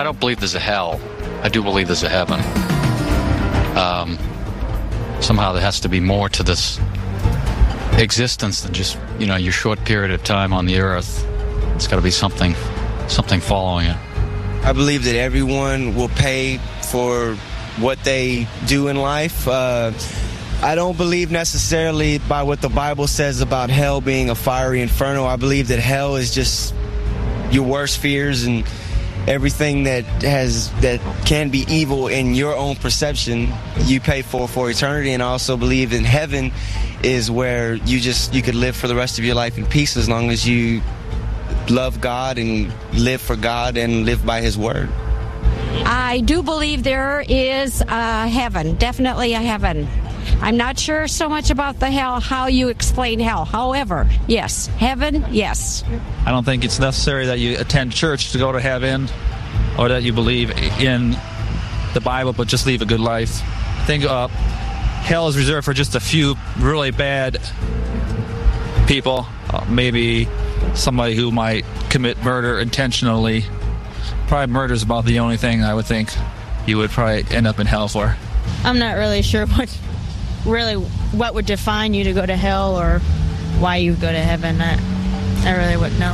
I don't believe there's a hell. I do believe there's a heaven. Somehow there has to be more to this existence than just, your short period of time on the earth. It's got to be something following it. I believe that everyone will pay for what they do in life. I don't believe necessarily by what the Bible says about hell being a fiery inferno. I believe that hell is just your worst fears and everything that can be evil in your own perception, you pay for eternity. And I also believe in heaven is where you could live for the rest of your life in peace as long as you love God and live for God and live by His word. I do believe there is a heaven, definitely a heaven. I'm not sure so much about the hell, how you explain hell. However, yes, heaven, yes. I don't think it's necessary that you attend church to go to heaven or that you believe in the Bible but just live a good life. I think hell is reserved for just a few really bad people, maybe somebody who might commit murder intentionally. Probably murder is about the only thing I would think you would probably end up in hell for. I'm not really sure what would define you to go to hell or why you go to heaven. I really wouldn't know.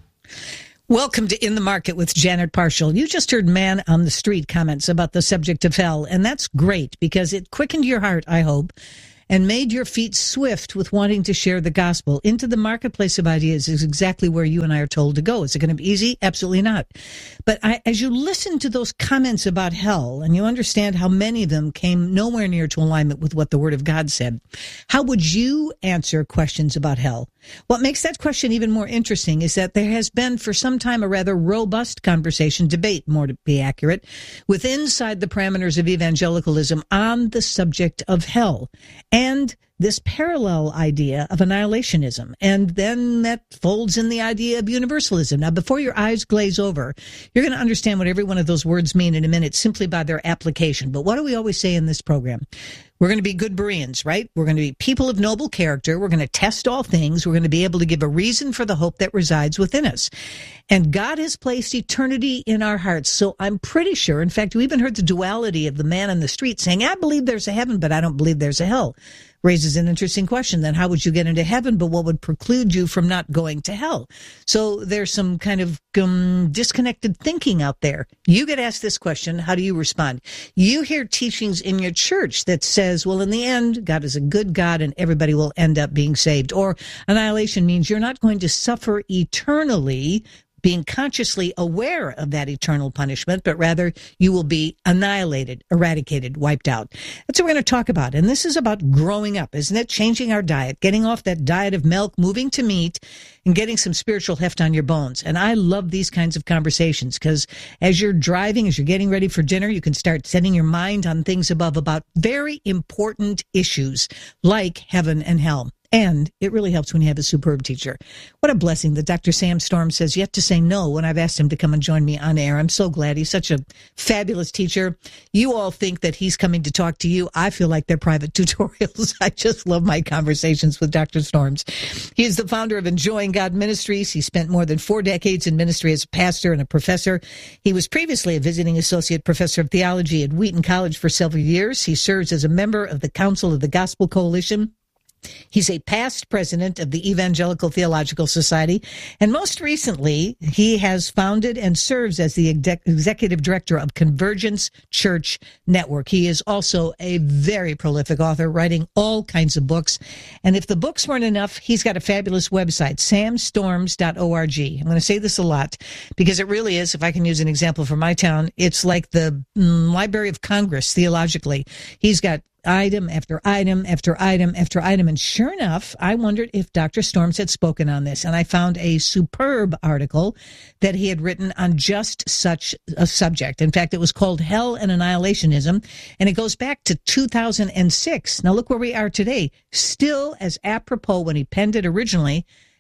Welcome to In the Market with Janet Parshall. You just heard Man on the Street comments about the subject of hell, and that's great because it quickened your heart, I hope, and made your feet swift with wanting to share the gospel. Into the marketplace of ideas is exactly where you and I are told to go. Is it going to be easy? Absolutely not. But as you listen to those comments about hell, and you understand how many of them came nowhere near to alignment with what the Word of God said, how would you answer questions about hell? What makes that question even more interesting is that there has been for some time a rather robust debate, more to be accurate, inside the parameters of evangelicalism on the subject of hell and this parallel idea of annihilationism. And then that folds in the idea of universalism. Now, before your eyes glaze over, you're going to understand what every one of those words mean in a minute simply by their application. But what do we always say in this program? We're going to be good Bereans, right? We're going to be people of noble character. We're going to test all things. We're going to be able to give a reason for the hope that resides within us. And God has placed eternity in our hearts. So I'm pretty sure, in fact, we even heard the duality of the man on the street saying, I believe there's a heaven, but I don't believe there's a hell. Raises an interesting question. Then how would you get into heaven, but what would preclude you from not going to hell? So there's some kind of disconnected thinking out there. You get asked this question. How do you respond? You hear teachings in your church that says, well, in the end, God is a good God and everybody will end up being saved. Or annihilation means you're not going to suffer eternally, being consciously aware of that eternal punishment, but rather you will be annihilated, eradicated, wiped out. That's what we're going to talk about. And this is about growing up, isn't it? Changing our diet, getting off that diet of milk, moving to meat, and getting some spiritual heft on your bones. And I love these kinds of conversations because as you're driving, as you're getting ready for dinner, you can start setting your mind on things above about very important issues like heaven and hell. And it really helps when you have a superb teacher. What a blessing that Dr. Sam Storms says yet to say no when I've asked him to come and join me on air. I'm so glad. He's such a fabulous teacher. You all think that he's coming to talk to you. I feel like they're private tutorials. I just love my conversations with Dr. Storms. He is the founder of Enjoying God Ministries. He spent more than 4 decades in ministry as a pastor and a professor. He was previously a visiting associate professor of theology at Wheaton College for several years. He serves as a member of the Council of the Gospel Coalition. He's a past president of the Evangelical Theological Society, and most recently, he has founded and serves as the executive director of Convergence Church Network. He is also a very prolific author, writing all kinds of books. And if the books weren't enough, he's got a fabulous website, samstorms.org. I'm going to say this a lot because it really is, if I can use an example from my town, it's like the Library of Congress theologically. He's got item after item after item after item. And sure enough, I wondered if Dr. Storms had spoken on this. And I found a superb article that he had written on just such a subject. In fact, it was called Hell and Annihilationism. And it goes back to 2006. Now look where we are today. Still as apropos when he penned it originally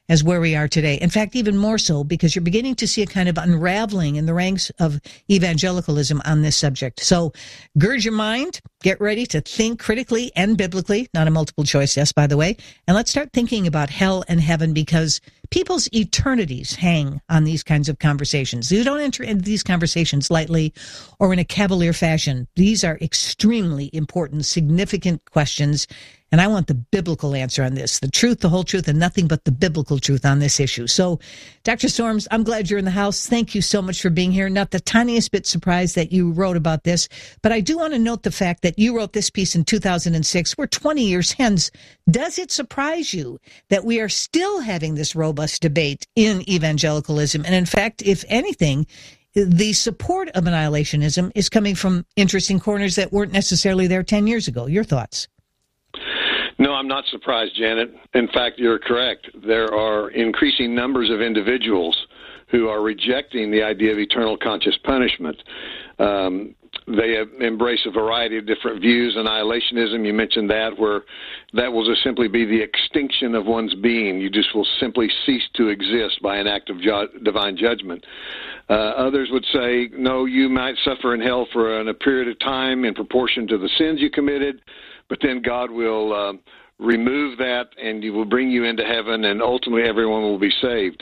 as where we are today. In fact, even more so, because you're beginning to see a kind of unraveling in the ranks of evangelicalism on this subject. So gird your mind, get ready to think critically and biblically, not a multiple choice yes, by the way, and let's start thinking about hell and heaven, because people's eternities hang on these kinds of conversations. You don't enter into these conversations lightly or in a cavalier fashion. These are extremely important, significant questions, and I want the biblical answer on this, the truth, the whole truth, and nothing but the biblical truth on this issue. So, Dr. Storms, I'm glad you're in the house. Thank you so much for being here. Not the tiniest bit surprised that you wrote about this, but I do want to note the fact that you wrote this piece in 2006. We're 20 years hence. Does it surprise you that we are still having this robust debate in evangelicalism? And in fact, if anything, the support of annihilationism is coming from interesting corners that weren't necessarily there 10 years ago. Your thoughts? No, I'm not surprised, Janet. In fact, you're correct. There are increasing numbers of individuals who are rejecting the idea of eternal conscious punishment. They embrace a variety of different views. Annihilationism, you mentioned that, where that will just simply be the extinction of one's being. You just will simply cease to exist by an act of divine judgment. Others would say, no, you might suffer in hell for a period of time in proportion to the sins you committed, but then God will remove that and he will bring you into heaven, and ultimately everyone will be saved.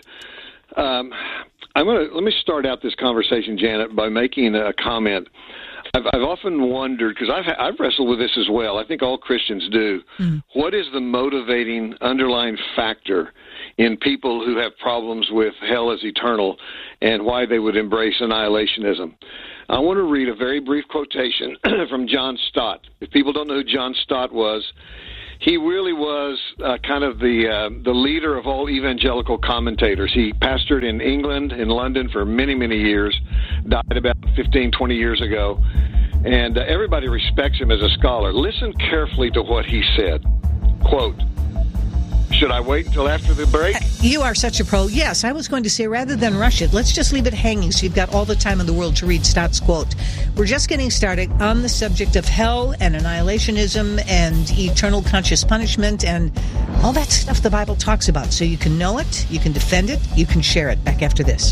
Let me start out this conversation, Janet, by making a comment. I've often wondered, because I've wrestled with this as well. I think all Christians do. What is the motivating underlying factor in people who have problems with hell as eternal, and why they would embrace annihilationism? I want to read a very brief quotation from John Stott. If people don't know who John Stott was, he really was kind of the leader of all evangelical commentators. He pastored in England, in London, for many, many years, died about 15, 20 years ago, and everybody respects him as a scholar. Listen carefully to what he said. Quote, should I wait until after the break? You are such a pro. Yes, I was going to say, rather than rush it, let's just leave it hanging so you've got all the time in the world to read Stott's quote. We're just getting started on the subject of hell and annihilationism and eternal conscious punishment and all that stuff the Bible talks about. So you can know it, you can defend it, you can share it. Back after this.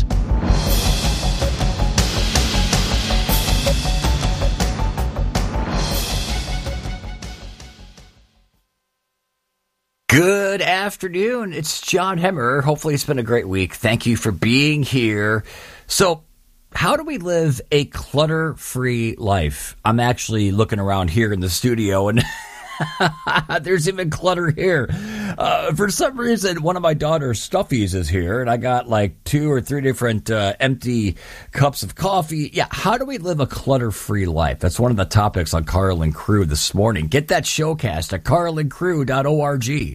Good afternoon. It's John Hemmer. Hopefully it's been a great week. Thank you for being here. So, how do we live a clutter-free life? I'm actually looking around here in the studio, and there's even clutter here. For some reason, one of my daughter's stuffies is here, and I got like 2 or 3 different empty cups of coffee. Yeah, how do we live a clutter-free life? That's one of the topics on Carl and Crew this morning. Get that showcast at carlandcrew.org.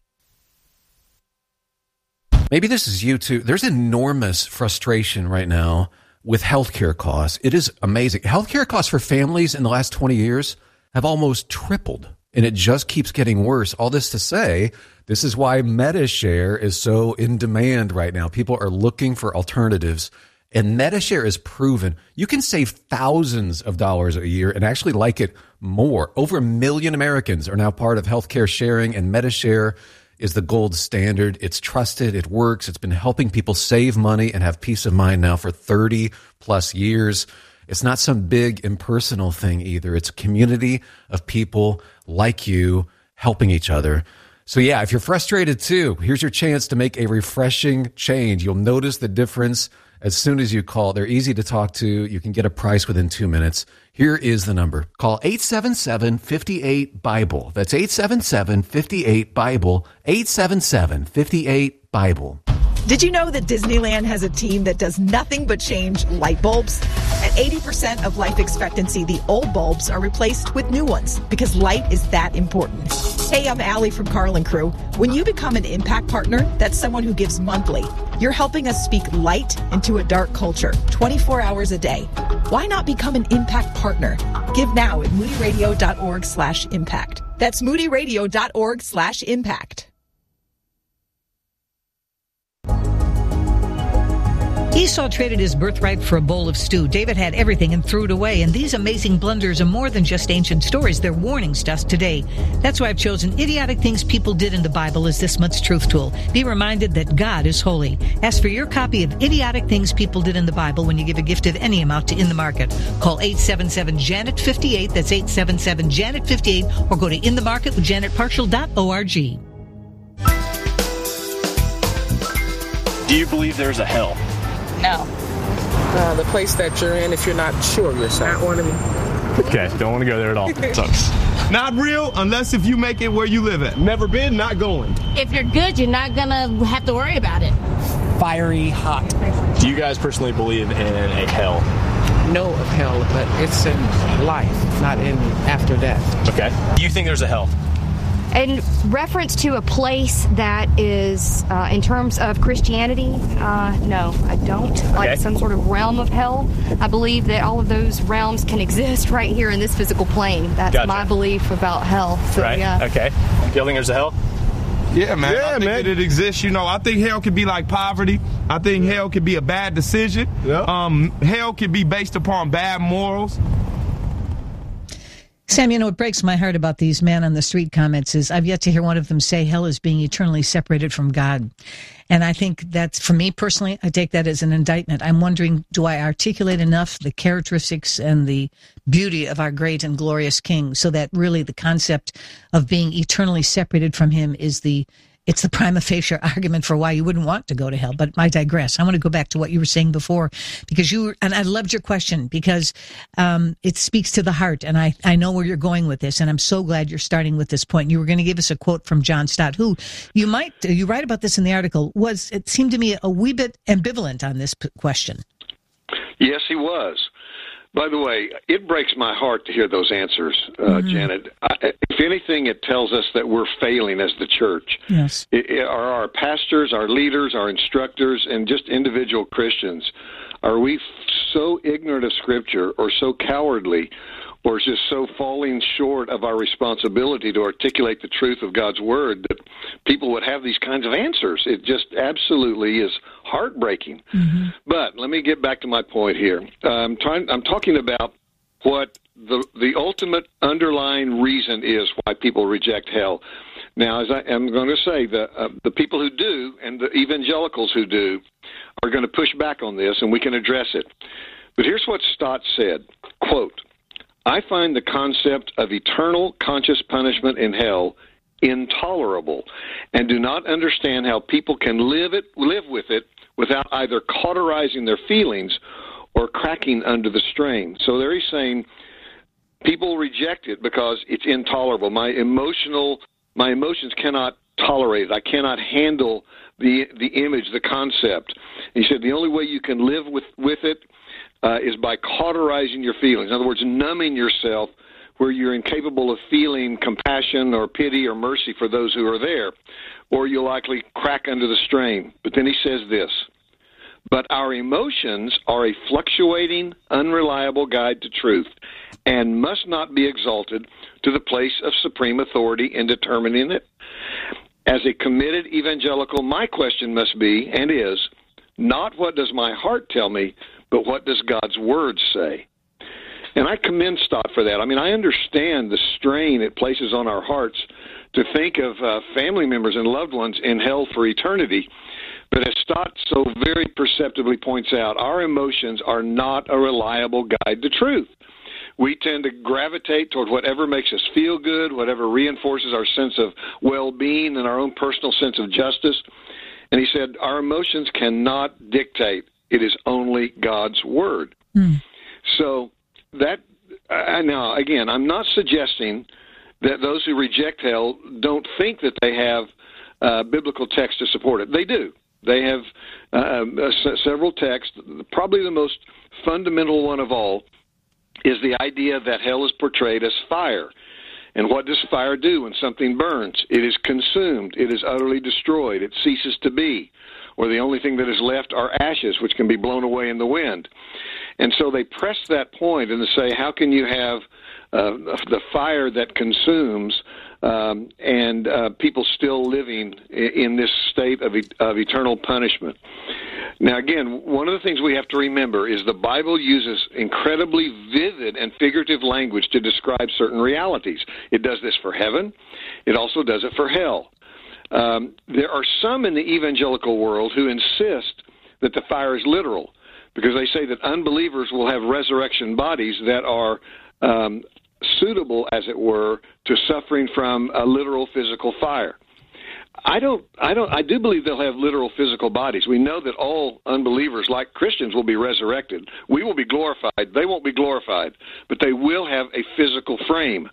Maybe this is you too. There's enormous frustration right now with healthcare costs. It is amazing. Healthcare costs for families in the last 20 years have almost tripled, and it just keeps getting worse. All this to say, this is why MediShare is so in demand right now. People are looking for alternatives, and MediShare is proven. You can save thousands of dollars a year and actually like it more. Over 1 million Americans are now part of healthcare sharing, and MediShare is the gold standard. It's trusted. It works. It's been helping people save money and have peace of mind now for 30 plus years. It's not some big impersonal thing either. It's a community of people like you helping each other. So yeah, if you're frustrated too, here's your chance to make a refreshing change. You'll notice the difference as soon as you call. They're easy to talk to. You can get a price within 2 minutes. Here is the number. Call 877-58-BIBLE. That's 877-58-BIBLE. 877-58-BIBLE. Did you know that Disneyland has a team that does nothing but change light bulbs? At 80% of life expectancy, the old bulbs are replaced with new ones because light is that important. Hey, I'm Allie from Carl and Crew. When you become an Impact Partner, that's someone who gives monthly. You're helping us speak light into a dark culture, 24 hours a day. Why not become an Impact Partner? Give now at moodyradio.org/impact. That's moodyradio.org/impact. Esau traded his birthright for a bowl of stew. David had everything and threw it away. And these amazing blunders are more than just ancient stories. They're warnings to us today. That's why I've chosen Idiotic Things People Did in the Bible as this month's Truth Tool. Be reminded that God is holy. Ask for your copy of Idiotic Things People Did in the Bible when you give a gift of any amount to In the Market. Call 877-JANET-58. That's 877-JANET-58. Or go to inthemarketwithjanetparshall.org. Do you believe there's a hell? No. The place that you're in if you're not sure of yourself. Not one of me. Okay, don't want to go there at all. Sucks. Not real unless if you make it where you live at. Never been, not going. If you're good, you're not going to have to worry about it. Fiery hot. Do you guys personally believe in a hell? Know of hell, but it's in life, not in after death. Okay. Do you think there's a hell? In reference to a place that is, in terms of Christianity, no, I don't. Like some sort of realm of hell. I believe that all of those realms can exist right here in this physical plane. That's my belief about hell. So, right. Yeah. Okay. You think there's a hell? Yeah, man. I think that it exists. You know, I think hell could be like poverty. I think hell could be a bad decision. Yep. Hell could be based upon bad morals. Sam, you know, what breaks my heart about these man on the street comments is I've yet to hear one of them say hell is being eternally separated from God. And I think that's, for me personally, I take that as an indictment. I'm wondering, do I articulate enough the characteristics and the beauty of our great and glorious King so that really the concept of being eternally separated from him is it's the prima facie argument for why you wouldn't want to go to hell. But I digress. I want to go back to what you were saying before, because and I loved your question because it speaks to the heart, and I know where you're going with this, and I'm so glad you're starting with this point. You were going to give us a quote from John Stott, who you write about this in the article, it seemed to me a wee bit ambivalent on this question. Yes, he was. By the way, it breaks my heart to hear those answers, Janet. If anything, it tells us that we're failing as the church. Yes. Are our pastors, our leaders, our instructors, and just individual Christians, are we so ignorant of Scripture or so cowardly or just so falling short of our responsibility to articulate the truth of God's Word that people would have these kinds of answers? It just absolutely is heartbreaking. Mm-hmm. But let me get back to my point here. I'm talking about what the ultimate underlying reason is why people reject hell. Now, as I am going to say, the people who do and the evangelicals who do are going to push back on this, and we can address it. But here's what Stott said, quote, "I find the concept of eternal conscious punishment in hell intolerable and do not understand how people can live with it without either cauterizing their feelings or cracking under the strain." So there he's saying people reject it because it's intolerable. My emotions cannot tolerate it. I cannot handle the image, the concept. And he said the only way you can live with it is by cauterizing your feelings. In other words, numbing yourself where you're incapable of feeling compassion or pity or mercy for those who are there, or you'll likely crack under the strain. But then he says this, "But our emotions are a fluctuating, unreliable guide to truth and must not be exalted to the place of supreme authority in determining it. As a committed evangelical, my question must be, and is, not what does my heart tell me, but what does God's Word say?" And I commend Stott for that. I mean, I understand the strain it places on our hearts to think of family members and loved ones in hell for eternity. But as Stott so very perceptively points out, our emotions are not a reliable guide to truth. We tend to gravitate toward whatever makes us feel good, whatever reinforces our sense of well-being and our own personal sense of justice. And he said, our emotions cannot dictate. It is only God's Word. So that, now, again, I'm not suggesting that those who reject hell don't think that they have biblical text to support it. They do. They have several texts. Probably the most fundamental one of all is the idea that hell is portrayed as fire. And what does fire do when something burns? It is consumed. It is utterly destroyed. It ceases to be. Or the only thing that is left are ashes, which can be blown away in the wind. And so they press that point and they say, how can you have the fire that consumes and people still living in this state of eternal punishment. Now, again, one of the things we have to remember is the Bible uses incredibly vivid and figurative language to describe certain realities. It does this for heaven. It also does it for hell. There are some in the evangelical world who insist that the fire is literal, because they say that unbelievers will have resurrection bodies that are suitable, as it were, to suffering from a literal physical fire. I do believe they'll have literal physical bodies. We know that all unbelievers, like Christians, will be resurrected. We will be glorified. They won't be glorified, but they will have a physical frame.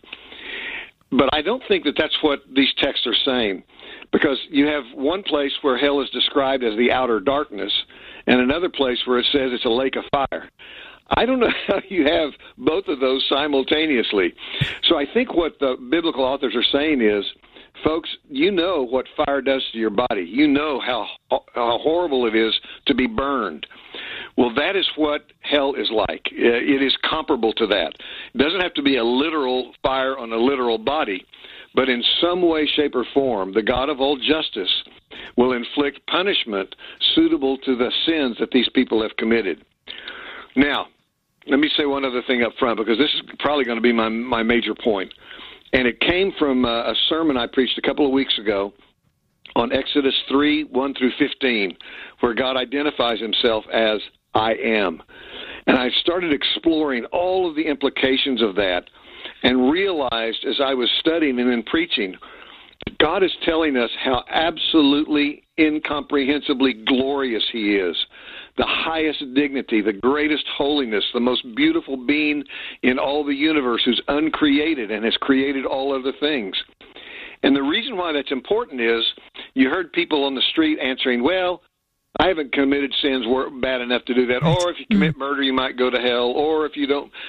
But I don't think that that's what these texts are saying, because you have one place where hell is described as the outer darkness and another place where it says it's a lake of fire. I don't know how you have both of those simultaneously. So I think what the biblical authors are saying is, folks, you know what fire does to your body. You know how horrible it is to be burned. Well, that is what hell is like. It is comparable to that. It doesn't have to be a literal fire on a literal body, but in some way, shape, or form, the God of all justice will inflict punishment suitable to the sins that these people have committed. Now, let me say one other thing up front, because this is probably going to be my major point. And it came from a sermon I preached a couple of weeks ago on Exodus 3, 1 through 15, where God identifies himself as I am. And I started exploring all of the implications of that and realized as I was studying and then preaching, God is telling us how absolutely incomprehensibly glorious he is. The highest dignity, the greatest holiness, the most beautiful being in all the universe, who's uncreated and has created all other things. And the reason why that's important is you heard people on the street answering, well, I haven't committed sins bad enough to do that, or if you commit murder, you might go to hell, or if you don't.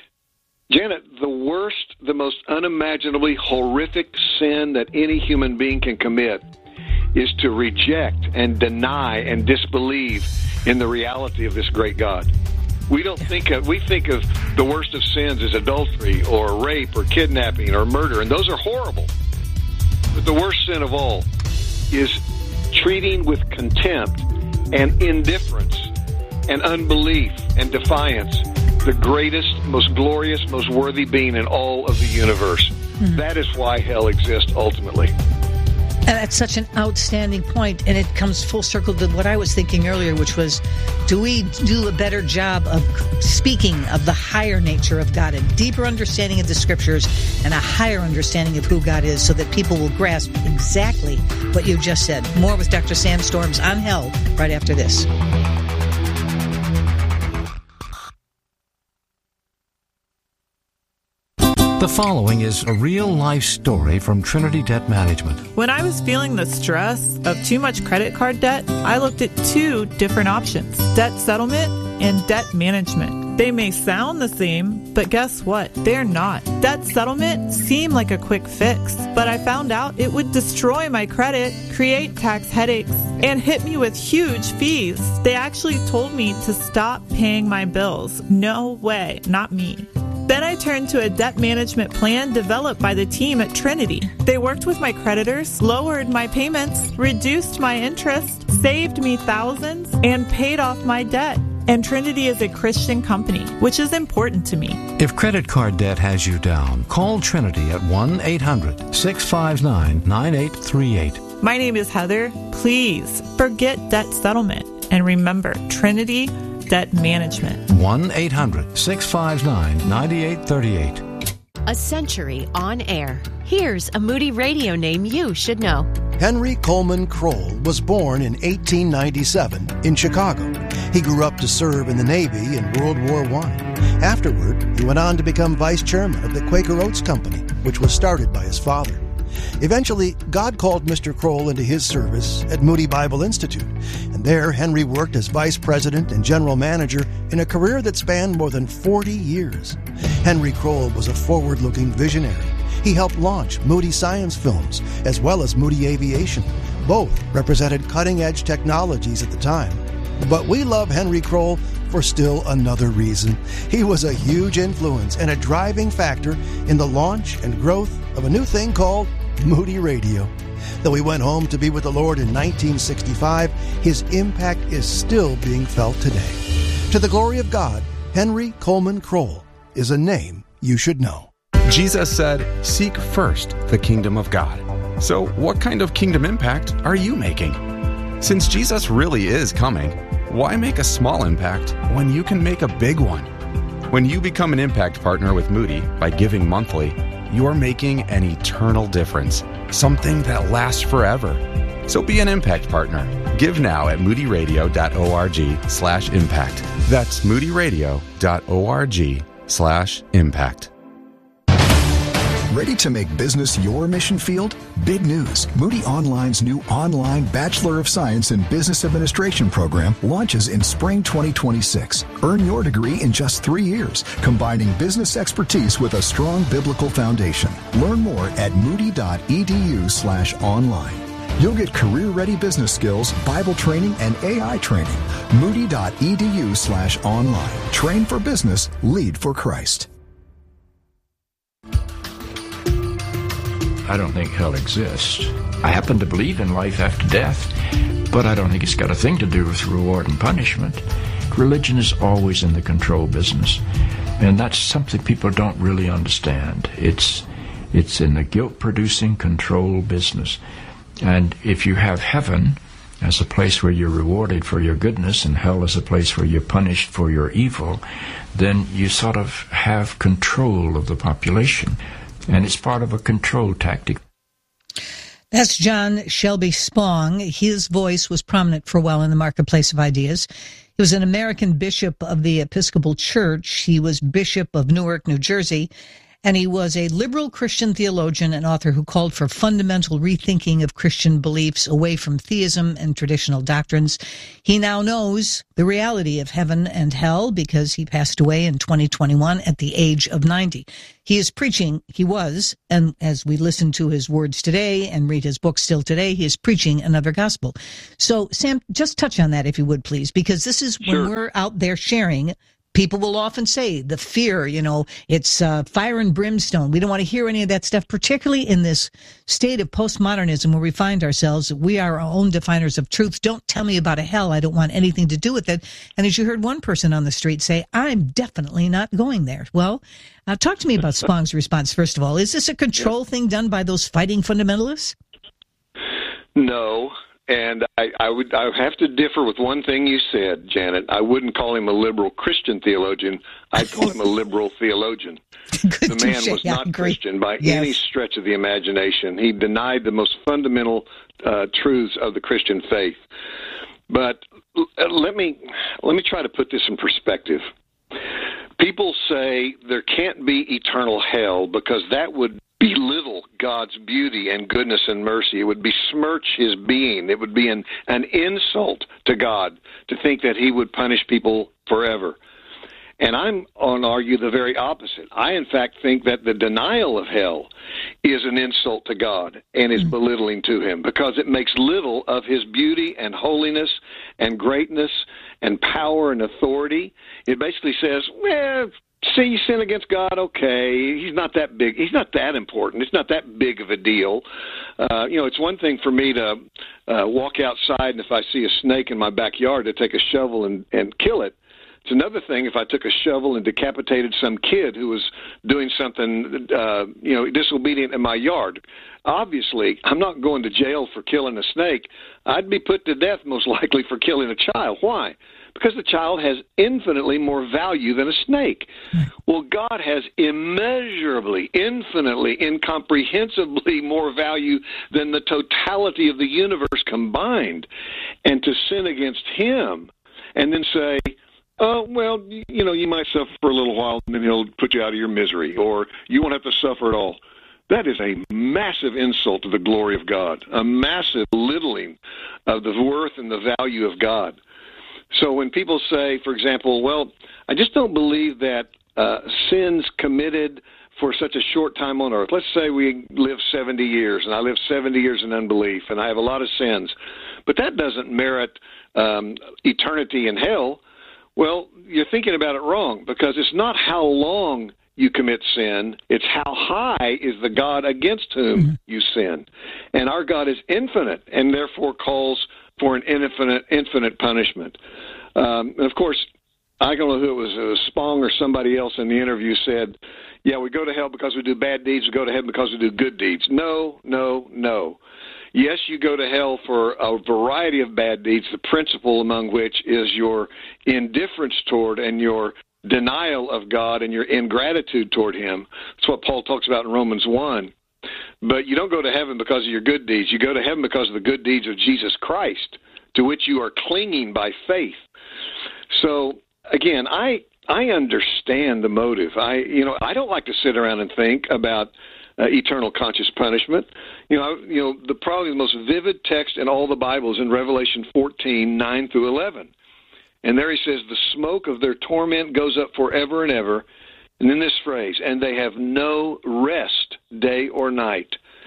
Janet, the worst, the most unimaginably horrific sin that any human being can commit is to reject and deny and disbelieve in the reality of this great God. We think of the worst of sins as adultery or rape or kidnapping or murder, and those are horrible. But the worst sin of all is treating with contempt and indifference and unbelief and defiance the greatest, most glorious, most worthy being in all of the universe. Mm-hmm. That is why hell exists ultimately. And that's such an outstanding point, and it comes full circle to what I was thinking earlier, which was, do we do a better job of speaking of the higher nature of God, a deeper understanding of the Scriptures, and a higher understanding of who God is, so that people will grasp exactly what you just said? More with Dr. Sam Storms on hell right after this. The following is a real-life story from Trinity Debt Management. When I was feeling the stress of too much credit card debt, I looked at two different options: debt settlement and debt management. They may sound the same, but guess what? They're not. Debt settlement seemed like a quick fix, but I found out it would destroy my credit, create tax headaches, and hit me with huge fees. They actually told me to stop paying my bills. No way, not me. Then I turned to a debt management plan developed by the team at Trinity. They worked with my creditors, lowered my payments, reduced my interest, saved me thousands, and paid off my debt. And Trinity is a Christian company, which is important to me. If credit card debt has you down, call Trinity at 1-800-659-9838. My name is Heather. Please forget debt settlement and remember Trinity Debt Management. 1-800-659-9838. A century on air. Here's a Moody Radio name you should know. Henry Coleman Kroll was born in 1897 in Chicago. He grew up to serve in the Navy in World War I. Afterward, he went on to become vice chairman of the Quaker Oats Company, which was started by his father. Eventually, God called Mr. Kroll into his service at Moody Bible Institute, and there Henry worked as vice president and general manager in a career that spanned more than 40 years. Henry Kroll was a forward-looking visionary. He helped launch Moody Science Films as well as Moody Aviation. Both represented cutting-edge technologies at the time. But we love Henry Kroll for still another reason. He was a huge influence and a driving factor in the launch and growth of a new thing called Moody Radio. Though he went home to be with the Lord in 1965, his impact is still being felt today. To the glory of God, Henry Coleman Kroll is a name you should know. Jesus said, "Seek first the kingdom of God." So what kind of kingdom impact are you making? Since Jesus really is coming, why make a small impact when you can make a big one? When you become an impact partner with Moody by giving monthly, you're making an eternal difference, something that lasts forever. So be an impact partner. Give now at moodyradio.org/impact. That's moodyradio.org/impact. Ready to make business your mission field? Big news. Moody Online's new online Bachelor of Science in Business Administration program launches in spring 2026. Earn your degree in just 3 years, combining business expertise with a strong biblical foundation. Learn more at moody.edu/online. You'll get career-ready business skills, Bible training, and AI training. Moody.edu/online. Train for business, lead for Christ. I don't think hell exists. I happen to believe in life after death, but I don't think it's got a thing to do with reward and punishment. Religion is always in the control business, and that's something people don't really understand. It's in the guilt-producing control business. And if you have heaven as a place where you're rewarded for your goodness and hell as a place where you're punished for your evil, then you sort of have control of the population. And it's part of a control tactic. That's John Shelby Spong. His voice was prominent for a while in the marketplace of ideas. He was an American bishop of the Episcopal Church. He was Bishop of Newark, New Jersey. And he was a liberal Christian theologian and author who called for fundamental rethinking of Christian beliefs away from theism and traditional doctrines. He now knows the reality of heaven and hell because he passed away in 2021 at the age of 90. He was, and as we listen to his words today and read his book still today, he is preaching another gospel. So, Sam, just touch on that if you would, please, because this is when we're out there sharing. People will often say the fear, it's fire and brimstone. We don't want to hear any of that stuff, particularly in this state of postmodernism where we find ourselves. We are our own definers of truth. Don't tell me about a hell. I don't want anything to do with it. And as you heard one person on the street say, I'm definitely not going there. Well, talk to me about Spong's response, first of all. Is this a control thing done by those fighting fundamentalists? No. And I would have to differ with one thing you said, Janet. I wouldn't call him a liberal Christian theologian. I'd call him a liberal theologian. The man was not Christian by any stretch of the imagination. He denied the most fundamental truths of the Christian faith. But let me try to put this in perspective. People say there can't be eternal hell because that would belittle God's beauty and goodness and mercy. It would besmirch his being. It would be an insult to God to think that he would punish people forever. And I'm going to argue the very opposite. I, in fact, think that the denial of hell is an insult to God and is belittling to him because it makes little of his beauty and holiness and greatness and power and authority. It basically says, see, you sin against God, okay, he's not that big. He's not that important. It's not that big of a deal. It's one thing for me to walk outside and if I see a snake in my backyard to take a shovel and kill it. It's another thing if I took a shovel and decapitated some kid who was doing something, disobedient in my yard. Obviously, I'm not going to jail for killing a snake. I'd be put to death most likely for killing a child. Why? Because the child has infinitely more value than a snake. Well, God has immeasurably, infinitely, incomprehensibly more value than the totality of the universe combined. And to sin against him and then say, oh, well, you might suffer for a little while and then he'll put you out of your misery, or you won't have to suffer at all. That is a massive insult to the glory of God, a massive belittling of the worth and the value of God. So when people say, for example, well, I just don't believe that sins committed for such a short time on earth. Let's say we live 70 years, and I live 70 years in unbelief, and I have a lot of sins. But that doesn't merit eternity in hell. Well, you're thinking about it wrong, because it's not how long you commit sin, it's how high is the God against whom you sin. And our God is infinite, and therefore calls for an infinite punishment. And of course, I don't know who it was Spong or somebody else in the interview said, yeah, we go to hell because we do bad deeds, we go to heaven because we do good deeds. No. Yes, you go to hell for a variety of bad deeds, the principal among which is your indifference toward and your denial of God and your ingratitude toward Him. That's what Paul talks about in Romans 1. But you don't go to heaven because of your good deeds. You go to heaven because of the good deeds of Jesus Christ, to which you are clinging by faith. So, again, I understand the motive. I don't like to sit around and think about eternal conscious punishment. Probably the most vivid text in all the Bible is in Revelation 14, 9 through 11. And there he says, the smoke of their torment goes up forever and ever. And then this phrase, and they have no rest day or night.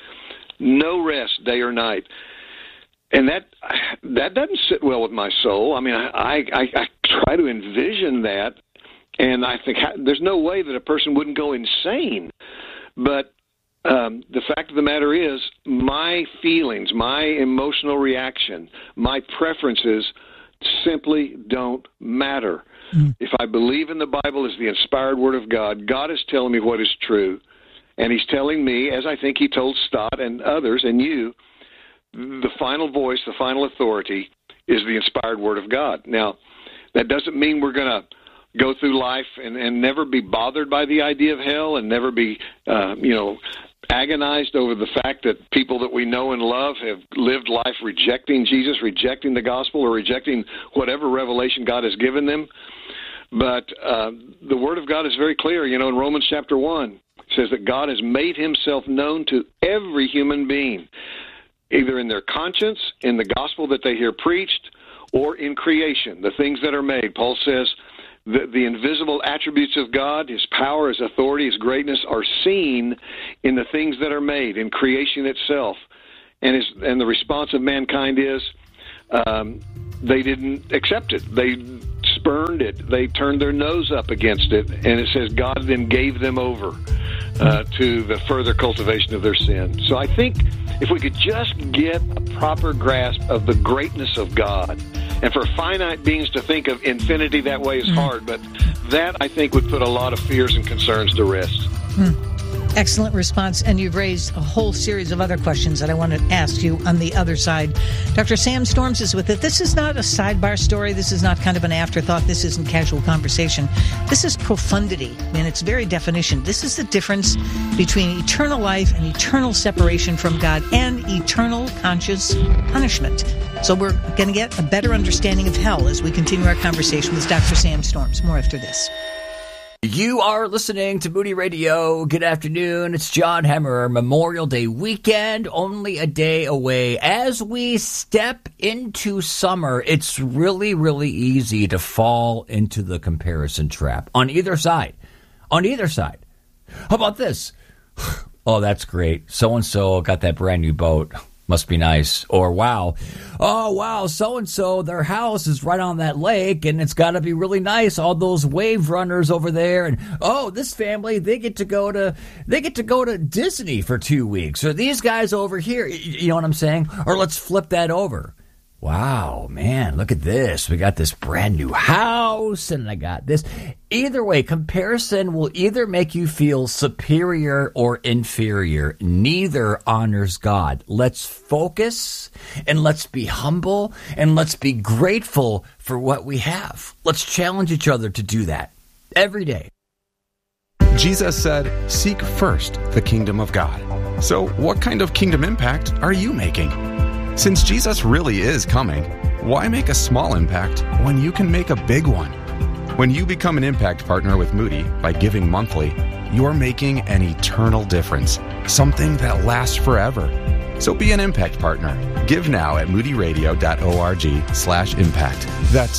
No rest day or night. And that doesn't sit well with my soul. I mean, I try to envision that, and I think there's no way that a person wouldn't go insane. But the fact of the matter is, my feelings, my emotional reaction, my preferences simply don't matter. If I believe in the Bible as the inspired Word of God, God is telling me what is true, and He's telling me, as I think He told Stott and others and you, the final voice, the final authority is the inspired Word of God. Now, that doesn't mean we're going to go through life and never be bothered by the idea of hell and never be, agonized over the fact that people that we know and love have lived life rejecting Jesus, rejecting the gospel, or rejecting whatever revelation God has given them. But the Word of God is very clear. In Romans chapter 1, it says that God has made Himself known to every human being, either in their conscience, in the gospel that they hear preached, or in creation, the things that are made. Paul says that the invisible attributes of God, His power, His authority, His greatness, are seen in the things that are made, in creation itself. And the response of mankind is they didn't accept it. They spurned it. They turned their nose up against it. And it says God then gave them over to the further cultivation of their sin. So I think if we could just get a proper grasp of the greatness of God, and for finite beings to think of infinity that way is hard, but that, I think, would put a lot of fears and concerns to rest. Excellent response, and you've raised a whole series of other questions that I want to ask you on the other side. Dr. Sam Storms is with it. This is not a sidebar story. This is not kind of an afterthought. This isn't casual conversation. This is profundity in its very definition. This is the difference between eternal life and eternal separation from God and eternal conscious punishment. So we're going to get a better understanding of hell as we continue our conversation with Dr. Sam Storms. More after this. You are listening to Moody Radio. Good afternoon. It's John Hemmer. Memorial Day weekend, only a day away. As we step into summer, it's really, really easy to fall into the comparison trap on either side. On either side. How about this? Oh, that's great. So-and-so got that brand new boat. Must be nice. Or, wow. Oh, wow, so-and-so, their house is right on that lake, and it's got to be really nice. All those wave runners over there. And, oh, this family, they get to go to Disney for 2 weeks. Or these guys over here, you know what I'm saying? Or let's flip that over. Wow, man, look at this. We got this brand new house, and I got this. Either way, comparison will either make you feel superior or inferior. Neither honors God. Let's focus, and let's be humble, and let's be grateful for what we have. Let's challenge each other to do that every day. Jesus said, "Seek first the kingdom of God." So what kind of kingdom impact are you making? Since Jesus really is coming, why make a small impact when you can make a big one? When you become an impact partner with Moody by giving monthly, you're making an eternal difference, something that lasts forever. So be an impact partner. Give now at moodyradio.org/impact. That's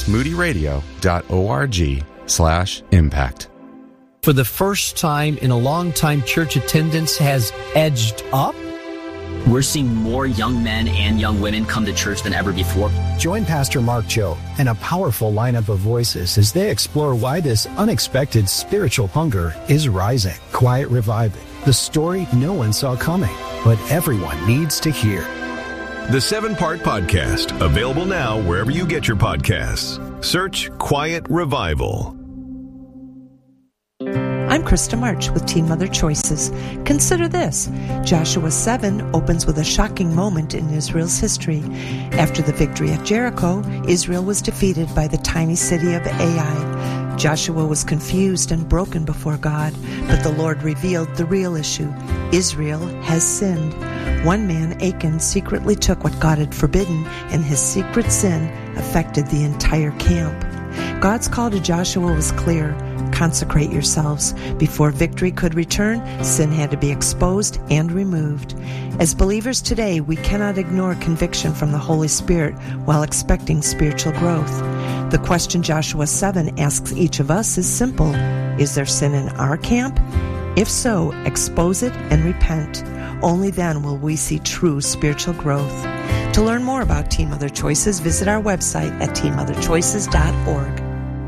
moodyradio.org/impact. For the first time in a long time, church attendance has edged up. We're seeing more young men and young women come to church than ever before. Join Pastor Mark Cho and a powerful lineup of voices as they explore why this unexpected spiritual hunger is rising. Quiet Reviving, the story no one saw coming, but everyone needs to hear. The 7-part podcast, available now wherever you get your podcasts. Search Quiet Revival. I'm Krista March with Teen Mother Choices. Consider this. Joshua 7 opens with a shocking moment in Israel's history. After the victory at Jericho, Israel was defeated by the tiny city of Ai. Joshua was confused and broken before God, but the Lord revealed the real issue. Israel has sinned. One man, Achan, secretly took what God had forbidden, and his secret sin affected the entire camp. God's call to Joshua was clear. Consecrate yourselves. Before victory could return, sin had to be exposed and removed. As believers today, we cannot ignore conviction from the Holy Spirit while expecting spiritual growth. The question Joshua 7 asks each of us is simple. Is there sin in our camp? If so, expose it and repent. Only then will we see true spiritual growth. To learn more about Teen Mother Choices, visit our website at teenmotherchoices.org.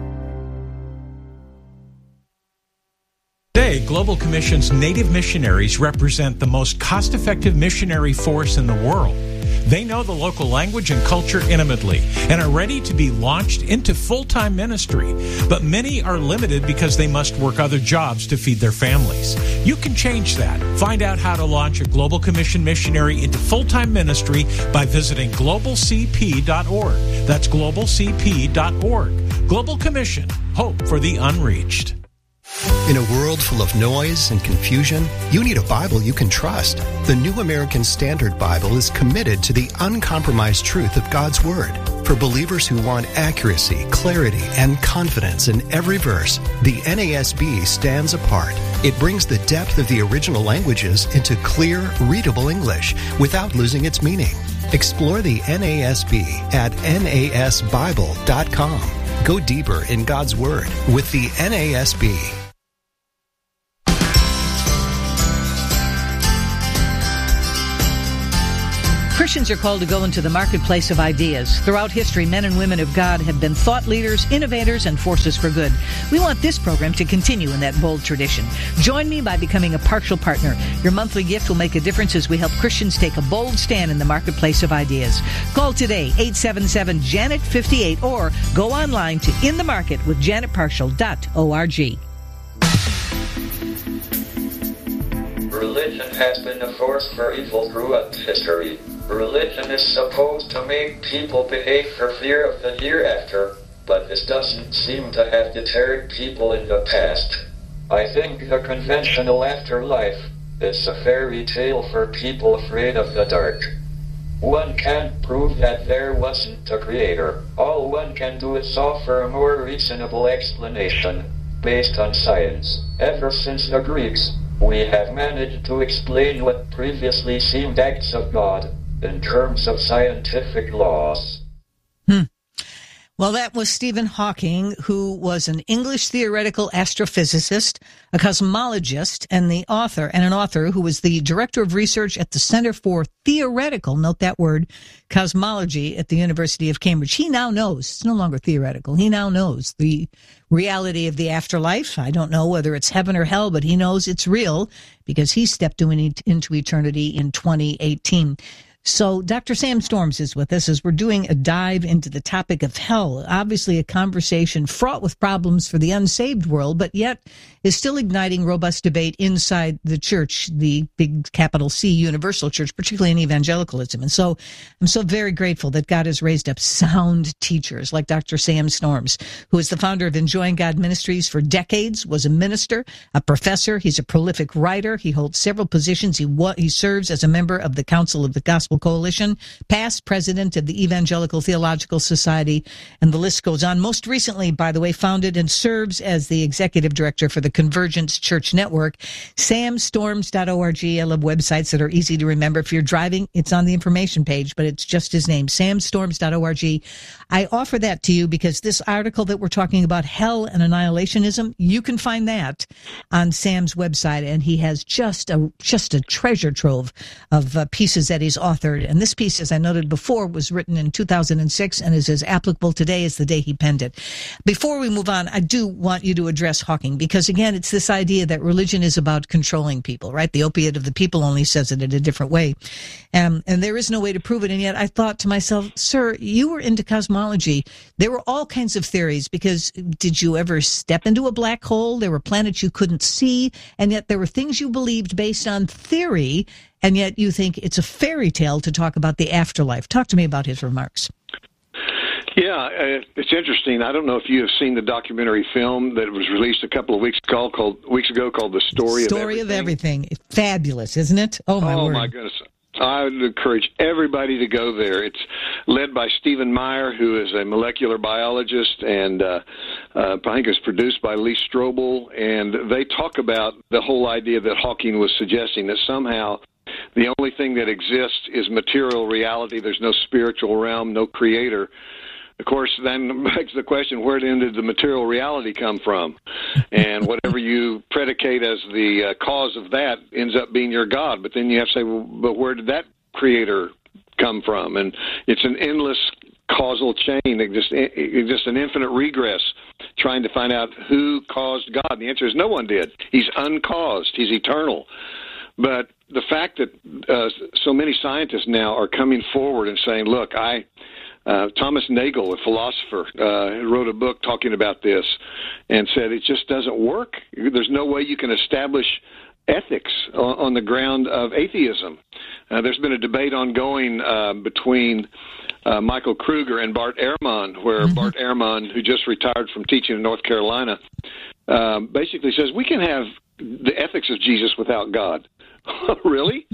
Today, Global Commission's Native missionaries represent the most cost-effective missionary force in the world. They know the local language and culture intimately and are ready to be launched into full-time ministry. But many are limited because they must work other jobs to feed their families. You can change that. Find out how to launch a Global Commission missionary into full-time ministry by visiting globalcp.org. That's globalcp.org. Global Commission. Hope for the unreached. In a world full of noise and confusion, you need a Bible you can trust. The New American Standard Bible is committed to the uncompromised truth of God's Word. For believers who want accuracy, clarity, and confidence in every verse, the NASB stands apart. It brings the depth of the original languages into clear, readable English without losing its meaning. Explore the NASB at nasbible.com. Go deeper in God's Word with the NASB. Christians are called to go into the marketplace of ideas. Throughout history, men and women of God have been thought leaders, innovators, and forces for good. We want this program to continue in that bold tradition. Join me by becoming a partial partner. Your monthly gift will make a difference as we help Christians take a bold stand in the marketplace of ideas. Call today, 877-JANET-58, or go online to inthemarketwithjanetpartial.org. Religion has been a force for evil throughout history. Religion is supposed to make people behave for fear of the hereafter, but this doesn't seem to have deterred people in the past. I think the conventional afterlife is a fairy tale for people afraid of the dark. One can't prove that there wasn't a creator. All one can do is offer a more reasonable explanation, based on science. Ever since the Greeks, we have managed to explain what previously seemed acts of God in terms of scientific laws. Well, that was Stephen Hawking, who was an English theoretical astrophysicist, a cosmologist, and an author who was the director of research at the Center for Theoretical, note that word, Cosmology at the University of Cambridge. He now knows, it's no longer theoretical, he now knows the reality of the afterlife. I don't know whether it's heaven or hell, but he knows it's real because he stepped into eternity in 2018. So Dr. Sam Storms is with us as we're doing a dive into the topic of hell. Obviously a conversation fraught with problems for the unsaved world, but yet is still igniting robust debate inside the church, the big capital C universal church, particularly in evangelicalism. And so I'm so very grateful that God has raised up sound teachers like Dr. Sam Storms, who is the founder of Enjoying God Ministries for decades, was a minister, a professor. He's a prolific writer. He holds several positions. He serves as a member of the Council of the Gospel Evangelical Coalition, past president of the Evangelical Theological Society, and the list goes on. Most recently, by the way, founded and serves as the executive director for the Convergence Church Network. samstorms.org. I love websites that are easy to remember. If you're driving, it's on the information page, but it's just his name, samstorms.org. I offer that to you because this article that we're talking about, Hell and Annihilationism, you can find that on Sam's website, and he has just a treasure trove of pieces that he's authored. And this piece, as I noted before, was written in 2006 and is as applicable today as the day he penned it. Before we move on, I do want you to address Hawking, because again, it's this idea that religion is about controlling people, right? The opiate of the people only says it in a different way. And there is no way to prove it. And yet I thought to myself, sir, you were into cosmology. There were all kinds of theories, because did you ever step into a black hole? There were planets you couldn't see, and yet there were things you believed based on theory, and yet you think it's a fairy tale to talk about the afterlife. Talk to me about his remarks. Yeah, it's interesting. I don't know if you have seen the documentary film that was released a couple of weeks ago called The Story of Everything. Fabulous, isn't it? Oh, my word. Oh, my goodness. I would encourage everybody to go there. It's led by Stephen Meyer, who is a molecular biologist, and I think it's produced by Lee Strobel, and they talk about the whole idea that Hawking was suggesting, that somehow the only thing that exists is material reality. There's no spiritual realm, no creator. Of course, then begs the question, where did the material reality come from? And whatever you predicate as the cause of that ends up being your God. But then you have to say, well, but where did that creator come from? And it's an endless causal chain, just an infinite regress, trying to find out who caused God. And the answer is no one did. He's uncaused. He's eternal. But the fact that so many scientists now are coming forward and saying, look, Thomas Nagel, a philosopher, wrote a book talking about this and said it just doesn't work. There's no way you can establish ethics on the ground of atheism. There's been a debate ongoing between Michael Kruger and Bart Ehrman, where Bart Ehrman, who just retired from teaching in North Carolina, basically says we can have the ethics of Jesus without God. Really?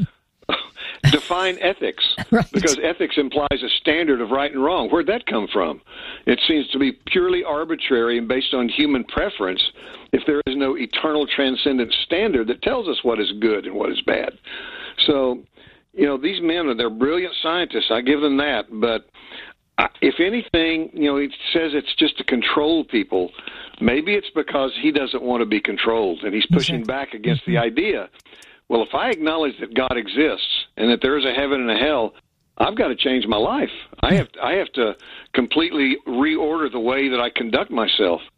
Define ethics, right. Because ethics implies a standard of right and wrong. Where'd that come from? It seems to be purely arbitrary and based on human preference if there is no eternal transcendent standard that tells us what is good and what is bad. So, these men, they're brilliant scientists. I give them that. But if anything, it says it's just to control people. Maybe it's because he doesn't want to be controlled, and he's pushing back against the idea. Well, if I acknowledge that God exists and that there is a heaven and a hell, I've got to change my life. I have to completely reorder the way that I conduct myself.